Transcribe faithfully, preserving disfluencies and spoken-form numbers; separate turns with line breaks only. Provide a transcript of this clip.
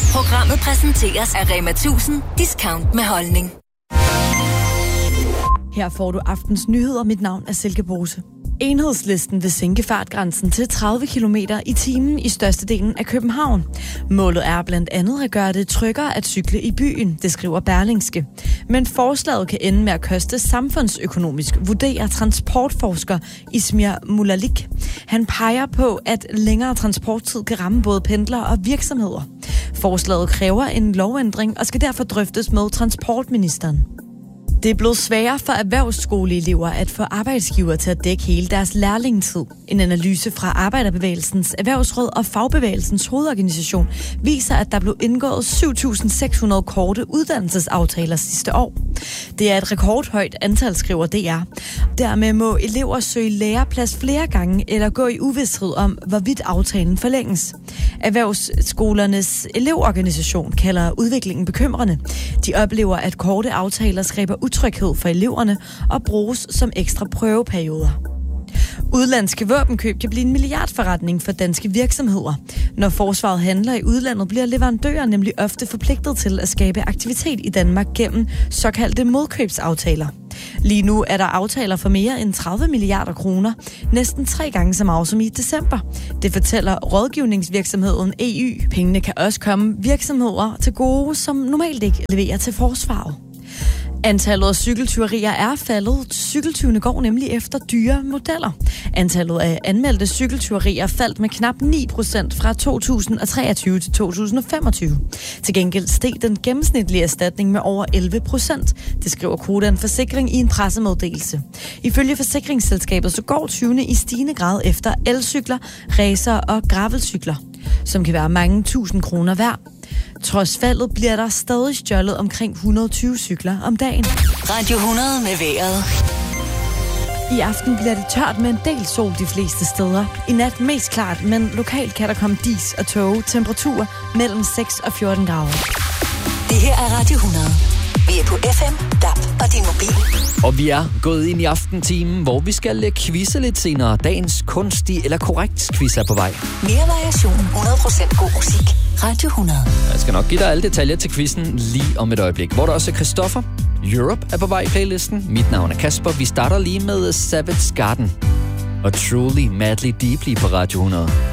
Programmet præsenteres af Rema tusind. Discount med holdning.
Her får du aftens nyheder. Mit navn er Silke Bose. Enhedslisten vil sænke fartgrænsen til tredive kilometer i timen i størstedelen af København. Målet er blandt andet at gøre det tryggere at cykle i byen, det skriver Berlingske. Men forslaget kan ende med at koste samfundsøkonomisk, vurderer transportforsker Ismir Mulalik. Han peger på, at længere transporttid kan ramme både pendlere og virksomheder. Forslaget kræver en lovændring og skal derfor drøftes med transportministeren. Det er blevet sværere for erhvervsskoleelever at få arbejdsgiver til at dække hele deres lærlingetid. En analyse fra Arbejderbevægelsens Erhvervsråd og Fagbevægelsens Hovedorganisation viser, at der blev indgået syv tusind seks hundrede korte uddannelsesaftaler sidste år. Det er et rekordhøjt antal, skriver D R. Dermed må elever søge læreplads flere gange eller gå i uvished om, hvorvidt aftalen forlænges. Erhvervsskolernes elevorganisation kalder udviklingen bekymrende. De oplever, at korte aftaler skaber utryghed for eleverne og bruges som ekstra prøveperioder. Udlandske våbenkøb kan blive en milliardforretning for danske virksomheder. Når forsvaret handler i udlandet, bliver leverandører nemlig ofte forpligtet til at skabe aktivitet i Danmark gennem såkaldte modkøbsaftaler. Lige nu er der aftaler for mere end tredive milliarder kroner, næsten tre gange så meget som i december. Det fortæller rådgivningsvirksomheden E Y. Pengene kan også komme virksomheder til gode, som normalt ikke leverer til forsvaret. Antallet af cykeltyverier er faldet. Cykeltyvene går nemlig efter dyre modeller. Antallet af anmeldte cykeltyverier faldt med knap ni procent fra to tusind treogtyve til to tusind femogtyve. Til gengæld steg den gennemsnitlige erstatning med over elleve procent. Det skriver Codan Forsikring i en pressemeddelelse. Ifølge forsikringsselskabet så går tyvene i stigende grad efter elcykler, racer og gravelcykler, som kan være mange tusind kroner værd. Trods faldet bliver der stadig stjålet omkring et hundrede og tyve cykler om dagen.
Radio hundrede med vejret.
I aften bliver det tørt med en del sol de fleste steder. I nat mest klart, men lokalt kan der komme dis og tåge. Temperaturer mellem seks og fjorten grader.
Det her er Radio hundrede. Vi er på F M, D A B og din mobil.
Og vi er gået ind i aftentimen, hvor vi skal quizze lidt senere. Dagens kunstig eller korrekt quiz er på vej.
Mere variation, hundrede procent god musik. Radio hundrede.
Jeg skal nok give dig alle detaljer til quizzen lige om et øjeblik. Hvor der også er Christoffer. Europe er på vej i playlisten. Mit navn er Kasper. Vi starter lige med Savage Garden og Truly Madly Deeply på Radio hundrede.